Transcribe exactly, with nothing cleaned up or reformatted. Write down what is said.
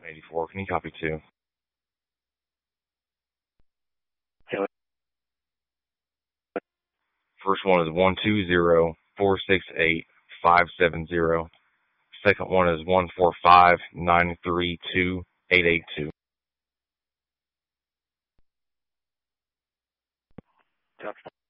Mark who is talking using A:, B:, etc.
A: eighty-four, can you copy two?
B: Yeah.
A: First one is one two zero four six eight five seven zero. Second one is one four five nine three two eight eight two.
B: Copy.